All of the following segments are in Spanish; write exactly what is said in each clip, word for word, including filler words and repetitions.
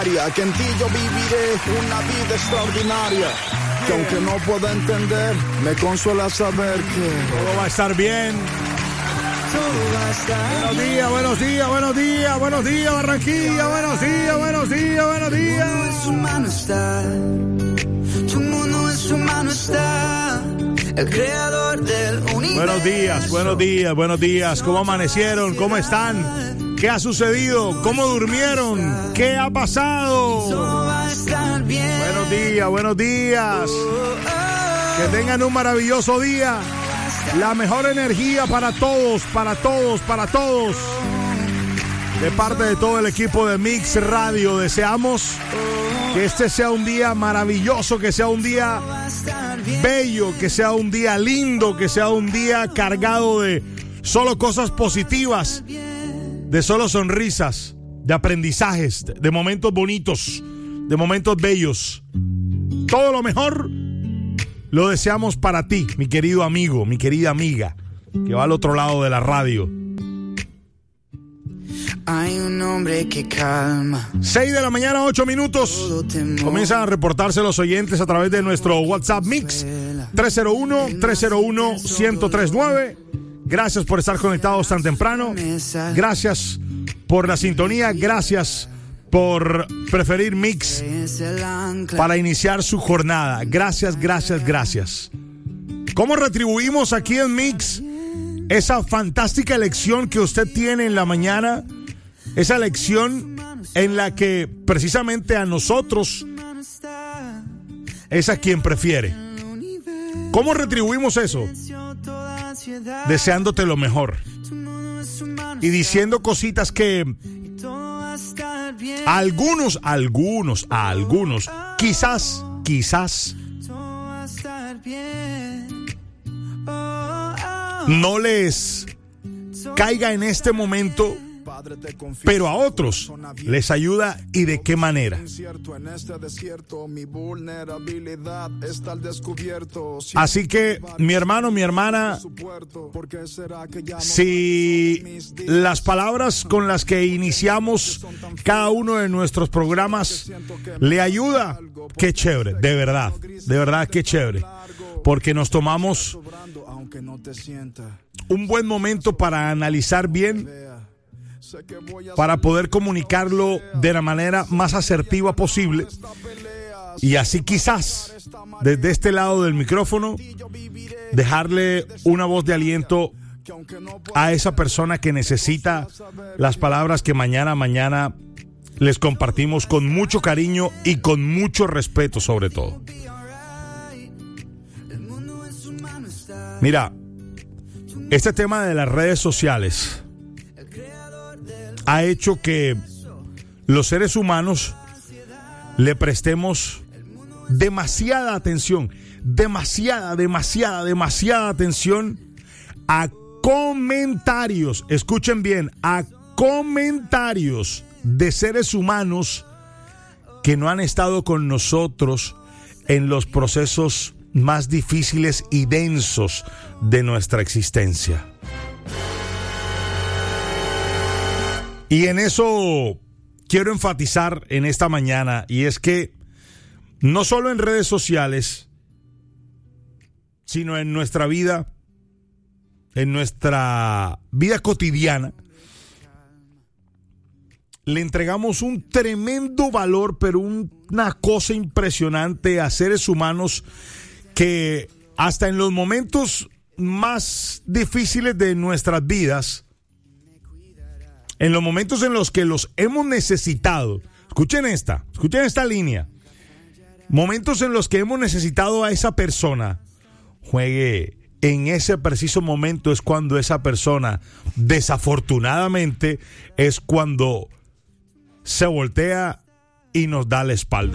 Que en ti yo viviré una vida extraordinaria. Que aunque no pueda entender, me consuela saber que todo va a estar bien. Buenos días, buenos días, buenos días, buenos días, Barranquilla, buenos días, buenos días, buenos días. Tu mano está, tu mundo en su mano está, el creador del universo. Buenos días, buenos días, buenos días. ¿Cómo amanecieron? ¿Cómo están? ¿Qué ha sucedido? ¿Cómo durmieron? ¿Qué ha pasado? Buenos días, buenos días. Que tengan un maravilloso día. La mejor energía para todos, para todos, para todos. De parte de todo el equipo de Mix Radio, deseamos que este sea un día maravilloso, que sea un día bello, que sea un día lindo, que sea un día cargado de solo cosas positivas, de solo sonrisas, de aprendizajes, de momentos bonitos, de momentos bellos. Todo lo mejor lo deseamos para ti, mi querido amigo, mi querida amiga, que va al otro lado de la radio. Hay un hombre que calma. seis de la mañana, ocho minutos. Comienzan a reportarse los oyentes a través de nuestro WhatsApp Mix tres cero uno, tres cero uno, uno cero tres nueve. Gracias por estar conectados tan temprano. Gracias por la sintonía. Gracias por preferir Mix para iniciar su jornada. Gracias, gracias, gracias. ¿Cómo retribuimos aquí en Mix esa fantástica elección que usted tiene en la mañana? Esa elección en la que precisamente a nosotros es a quien prefiere. ¿Cómo retribuimos eso? Deseándote lo mejor y diciendo cositas que a algunos, a algunos, a algunos, quizás, quizás no les caiga en este momento, pero a otros les ayuda. ¿Y de qué manera? Así que, mi hermano, mi hermana, si las palabras con las que iniciamos cada uno de nuestros programas le ayuda, qué chévere, de verdad, de verdad, qué chévere, porque nos tomamos un buen momento para analizar bien, para poder comunicarlo de la manera más asertiva posible, y así quizás desde este lado del micrófono dejarle una voz de aliento a esa persona que necesita las palabras que mañana mañana les compartimos con mucho cariño y con mucho respeto, sobre todo. Mira, este tema de las redes sociales ha hecho que los seres humanos le prestemos demasiada atención, demasiada, demasiada, demasiada atención a comentarios, escuchen bien, a comentarios de seres humanos que no han estado con nosotros en los procesos más difíciles y densos de nuestra existencia. Y en eso quiero enfatizar en esta mañana, y es que no solo en redes sociales, sino en nuestra vida, en nuestra vida cotidiana, le entregamos un tremendo valor, pero un, una cosa impresionante a seres humanos que hasta en los momentos más difíciles de nuestras vidas, en los momentos en los que los hemos necesitado, escuchen esta, escuchen esta línea, momentos en los que hemos necesitado a esa persona, juegue, en ese preciso momento es cuando esa persona, desafortunadamente, es cuando se voltea y nos da la espalda.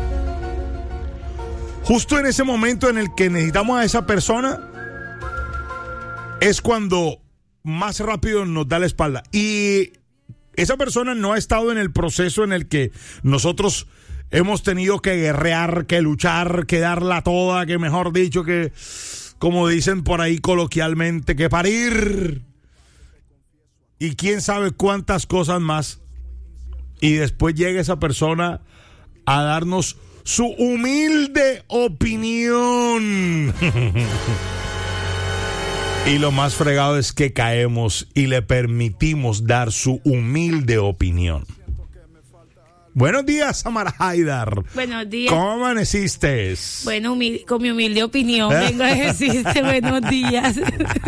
Justo en ese momento en el que necesitamos a esa persona, es cuando más rápido nos da la espalda. Y esa persona no ha estado en el proceso en el que nosotros hemos tenido que guerrear, que luchar, que darla toda, que mejor dicho, que, como dicen por ahí coloquialmente, que parir. Y quién sabe cuántas cosas más. y después llega esa persona a darnos su humilde opinión. Y lo más fregado es que caemos y le permitimos dar su humilde opinión. Buenos días, Samara Haidar. Buenos días. ¿Cómo amaneciste? Bueno, humil- con mi humilde opinión vengo a decirte buenos días.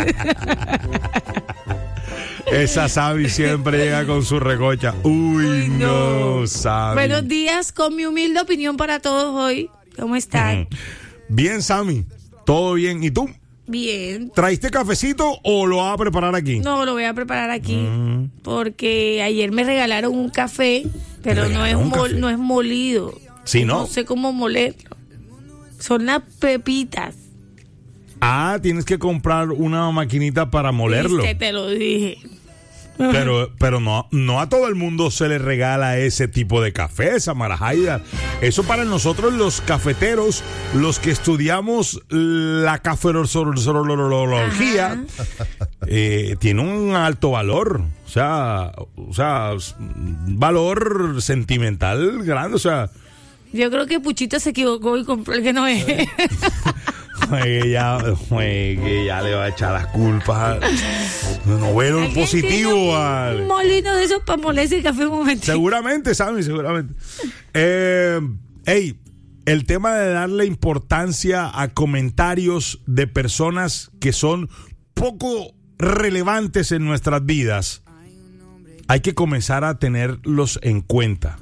Esa Sabi siempre llega con su recocha. Uy, Uy no, no, Sabi. Buenos días, con mi humilde opinión para todos hoy. ¿Cómo están? Bien, Sammy. Todo bien. ¿Y tú? Bien. ¿Traíste cafecito o lo vas a preparar aquí? No, lo voy a preparar aquí. Mm. Porque ayer me regalaron un café, pero no es, mol, no es molido. Sí, ¿no? No sé cómo molerlo. Son las pepitas. Ah, tienes que comprar una maquinita para molerlo. Viste, te lo dije. Pero, pero no, no a todo el mundo se le regala ese tipo de café, Samara Haidar. Eso para nosotros los cafeteros, los que estudiamos la caferología, eh, tiene un alto valor. O sea, o sea, valor sentimental grande. O sea, yo creo que Puchito se equivocó y compró el que no es. Que ya, que ya le va a echar las culpas. No veo lo positivo. Un molino de esos para molerse el café un momento. Seguramente, Sammy, seguramente. Eh, hey, el tema de darle importancia a comentarios de personas que son poco relevantes en nuestras vidas, hay que comenzar a tenerlos en cuenta.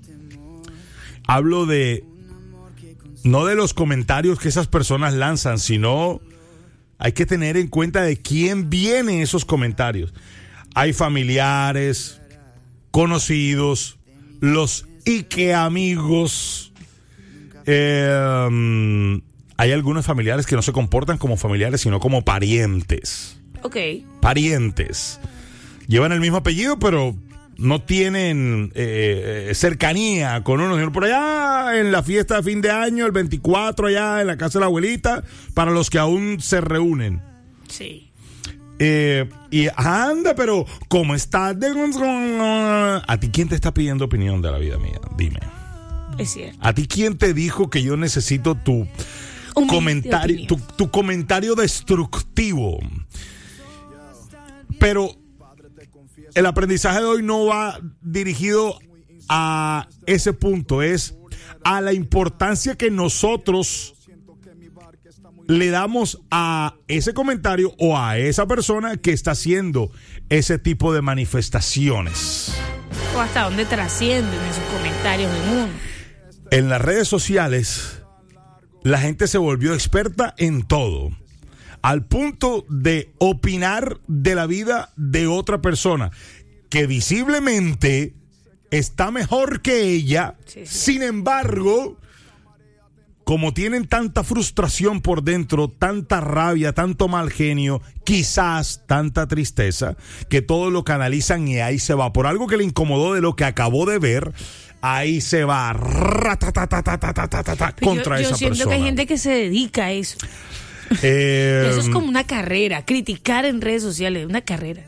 Hablo de no de los comentarios que esas personas lanzan, sino hay que tener en cuenta de quién vienen esos comentarios. Hay familiares, conocidos, los Ike amigos. Eh, um, hay algunos familiares que no se comportan como familiares, sino como parientes. Ok. Parientes. Llevan el mismo apellido, pero no tienen eh, cercanía con uno, sino por allá en la fiesta de fin de año, el veinticuatro, allá en la casa de la abuelita, para los que aún se reúnen. Sí. Eh, y anda, pero ¿cómo estás? ¿A ti quién te está pidiendo opinión de la vida mía? Dime. Es cierto. ¿A ti quién te dijo que yo necesito tu Un comentario, tu, tu comentario destructivo? Pero el aprendizaje de hoy no va dirigido a ese punto, es a la importancia que nosotros le damos a ese comentario o a esa persona que está haciendo ese tipo de manifestaciones. O hasta dónde trascienden esos comentarios del mundo. En las redes sociales, la gente se volvió experta en todo, al punto de opinar de la vida de otra persona que visiblemente está mejor que ella. Sí, sí. Sin embargo, como tienen tanta frustración por dentro, tanta rabia, tanto mal genio, quizás tanta tristeza, que todo lo canalizan y ahí se va. Por algo que le incomodó de lo que acabó de ver, ahí se va contra yo, yo esa persona. Yo siento que hay gente que se dedica a eso. Eh, eso es como una carrera, criticar en redes sociales, una carrera.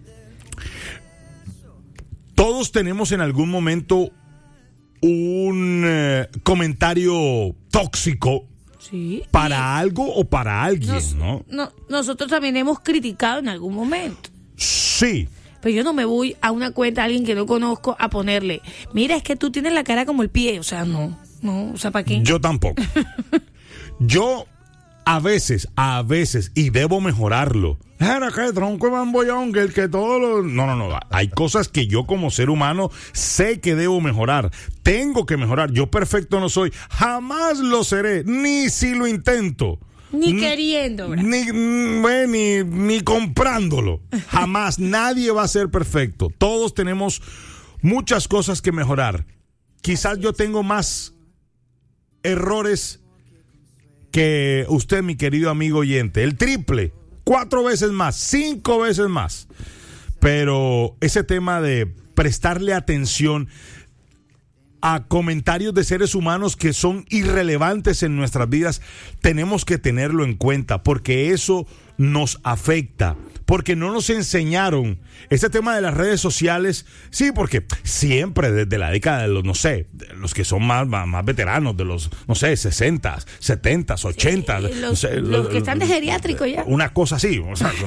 Todos tenemos en algún momento un eh, comentario tóxico, sí, para y algo o para alguien, nos, ¿no? no nosotros también hemos criticado en algún momento. Sí. Pero yo no me voy a una cuenta de alguien que no conozco a ponerle, mira, es que tú tienes la cara como el pie. O sea, no, no, o sea, ¿para qué? Yo tampoco. Yo a veces, a veces, y debo mejorarlo. Era que tronco bambollón, que el que todo lo... No, no, no. Hay cosas que yo como ser humano sé que debo mejorar. Tengo que mejorar. Yo perfecto no soy. Jamás lo seré. Ni si lo intento. Ni N- queriendo. Ni, ni, ni comprándolo. Jamás. Nadie va a ser perfecto. Todos tenemos muchas cosas que mejorar. Quizás yo tengo más errores que usted, mi querido amigo oyente. El triple. Cuatro veces más, cinco veces más. Pero ese tema de prestarle atención a comentarios de seres humanos que son irrelevantes en nuestras vidas, tenemos que tenerlo en cuenta, porque eso nos afecta, porque no nos enseñaron este tema de las redes sociales. Sí, porque siempre desde la década de los, no sé, los que son más, más, más veteranos, de los, no sé, sesenta, setenta, ochenta, sí, los, no sé, los, los que están de geriátrico ya. Una cosa así, o sea,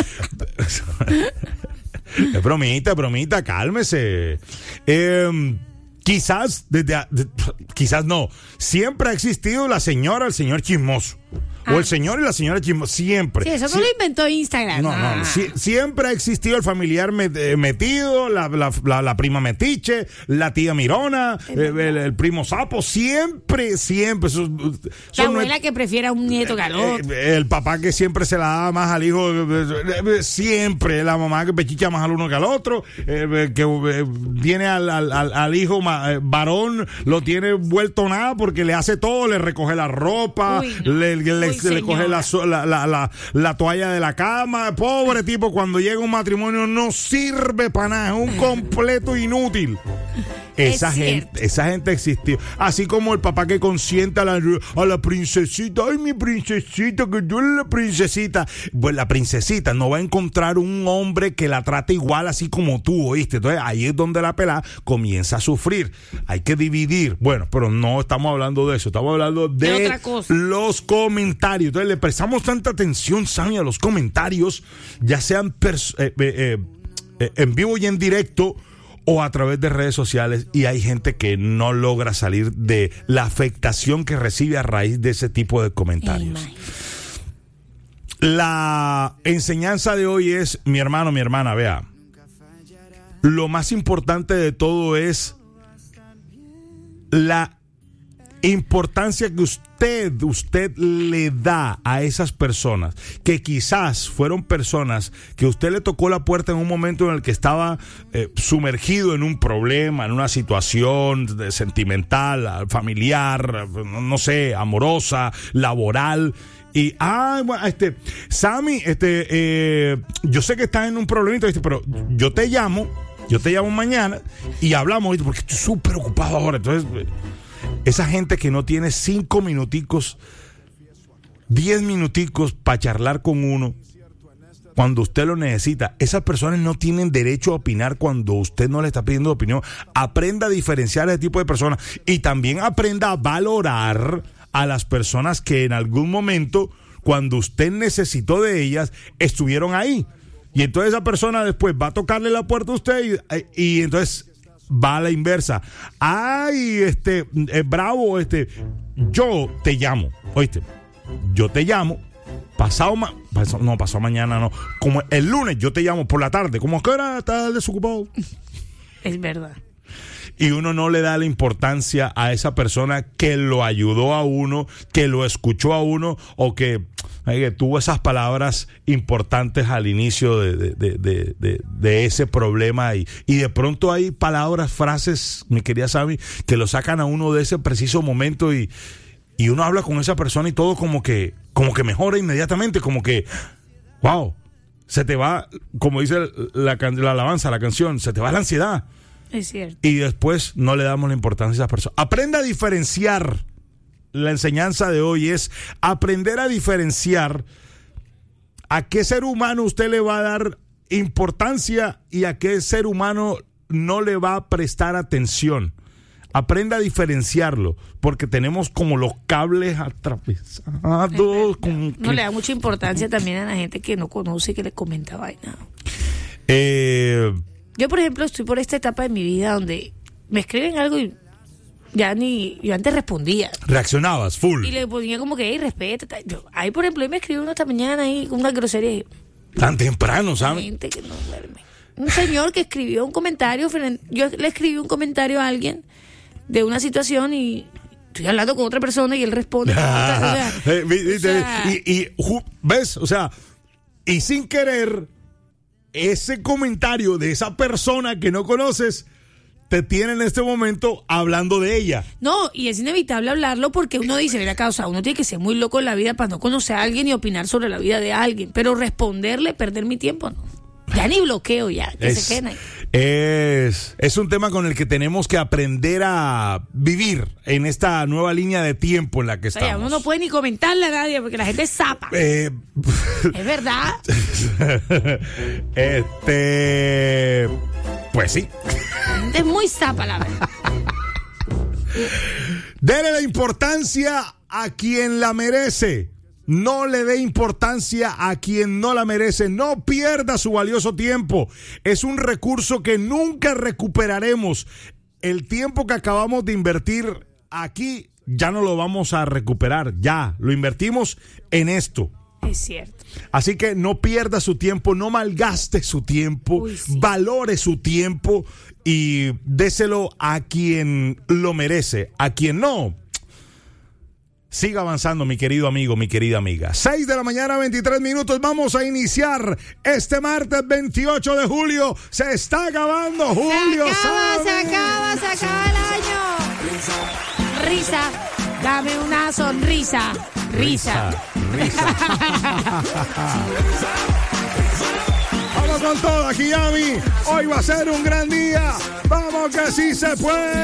es bromita, bromita, cálmese. Eh, quizás, desde, de, quizás no, siempre ha existido la señora, el señor chismoso. Ah. O el señor y la señora chismosa, siempre. Sí, eso no Sie- lo inventó Instagram. No, ah. no, si- siempre ha existido el familiar met- eh, metido, la, la, la, la prima metiche, la tía mirona, eh, el, el primo sapo, siempre, siempre. Eso, La son abuela nue- que prefiera un nieto que al otro. eh, el papá que siempre se la da más al hijo, eh, siempre, la mamá que pechicha más al uno que al otro, eh, que eh, tiene al, al, al, al hijo ma- eh, varón, lo tiene vuelto nada porque le hace todo, le recoge la ropa, Uy, no. le, le, Uy, le coge la, señora. la, la, la, la toalla de la cama. Pobre tipo, cuando llega un matrimonio no sirve para nada, es un completo inútil. Esa Es gente, cierto. esa gente existió. Así como el papá que consiente a la, a la princesita. Ay, mi princesita, que tú eres la princesita. Pues la princesita no va a encontrar un hombre que la trate igual así como tú, ¿oíste? Entonces ahí es donde la pelada comienza a sufrir. Hay que dividir. Bueno, pero no estamos hablando de eso. Estamos hablando de, De otra cosa. los comentarios. Entonces le prestamos tanta atención, Sammy, a los comentarios, ya sean pers- eh, eh, eh, en vivo y en directo, o a través de redes sociales, y hay gente que no logra salir de la afectación que recibe a raíz de ese tipo de comentarios. Imagínate. La enseñanza de hoy es, mi hermano, mi hermana, vea, lo más importante de todo es la importancia que usted, usted le da a esas personas, que quizás fueron personas que usted le tocó la puerta en un momento en el que estaba eh, sumergido en un problema, en una situación de, sentimental, familiar, no, no sé, amorosa, laboral. Y, ah, bueno, este, Sammy, este, eh, yo sé que estás en un problemita, ¿viste? Pero yo te llamo, yo te llamo mañana y hablamos, ¿viste? Porque estoy súper ocupado ahora. Entonces, esa gente que no tiene cinco minuticos, diez minuticos para charlar con uno cuando usted lo necesita, esas personas no tienen derecho a opinar cuando usted no le está pidiendo opinión. Aprenda a diferenciar ese tipo de personas y también aprenda a valorar a las personas que en algún momento, cuando usted necesitó de ellas, estuvieron ahí. Y entonces esa persona después va a tocarle la puerta a usted y, y entonces va a la inversa. Ay, este, eh, bravo, este, yo te llamo, oíste, yo te llamo, pasado, ma- pasado no, pasado mañana no, como el lunes yo te llamo por la tarde, como que ahora estás desocupado. Es verdad. Y uno no le da la importancia a esa persona que lo ayudó a uno, que lo escuchó a uno, o que, que tuvo esas palabras importantes al inicio de, de, de, de, de, de ese problema. Y, y de pronto hay palabras, frases, mi querida Sammy, que lo sacan a uno de ese preciso momento y, y uno habla con esa persona y todo como que, como que mejora inmediatamente, como que, wow, se te va, como dice la, la, la alabanza, la canción, se te va la ansiedad. Es cierto. Y después no le damos la importancia a esas personas. Aprenda a diferenciar. La enseñanza de hoy es aprender a diferenciar a qué ser humano usted le va a dar importancia y a qué ser humano no le va a prestar atención. Aprenda a diferenciarlo, porque tenemos como los cables atravesados. Como que... No le da mucha importancia también a la gente que no conoce y que le comenta vaina. Eh... Yo, por ejemplo, estoy por esta etapa de mi vida donde me escriben algo y ya ni... Yo antes respondía. Reaccionabas, full. Y le ponía como que, hey, respeta. Yo, ahí, por ejemplo, él me escribió uno esta mañana ahí con una grosería. Tan temprano, ¿sabes? Gente que no duerme. Un señor que escribió un comentario, yo le escribí un comentario a alguien de una situación y estoy hablando con otra persona y él responde. o sea, o sea, y, y, ¿ves? O sea, y sin querer... ese comentario de esa persona que no conoces te tiene en este momento hablando de ella. No, y es inevitable hablarlo porque uno dice, mira, causa, uno tiene que ser muy loco en la vida para no conocer a alguien y opinar sobre la vida de alguien, pero responderle, perder mi tiempo, no. Ya ni bloqueo, ya, que es, se queden ahí. Es, es un tema con el que tenemos que aprender a vivir en esta nueva línea de tiempo en la que O sea, estamos. uno no puede ni comentarle a nadie porque la gente es zapa. Eh, Es verdad. este, pues sí. La gente es muy zapa, la verdad. Dele la importancia a quien la merece. No le dé importancia a quien no la merece. No pierda su valioso tiempo. Es un recurso que nunca recuperaremos. El tiempo que acabamos de invertir aquí ya no lo vamos a recuperar. Ya lo invertimos en esto. Es cierto. Así que no pierda su tiempo, no malgaste su tiempo, Uy, sí. valore su tiempo y déselo a quien lo merece. A quien no, siga avanzando, mi querido amigo, mi querida amiga. seis de la mañana, veintitrés minutos. Vamos a iniciar este martes veintiocho de julio. Se está acabando julio. Se acaba, ¿sabe? se acaba, se acaba el año. Risa, dame una sonrisa. Risa. Risa. Vamos con todo aquí, Yami. Hoy va a ser un gran día. Vamos que sí se puede.